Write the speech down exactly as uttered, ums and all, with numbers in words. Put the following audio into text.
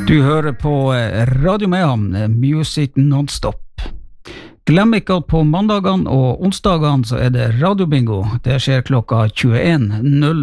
Du hører på Radio Mayhem, Music Non-Stop. Glem ikke at på mandagene og onsdagene så er det radiobingo. Det skjer klokka tjueen null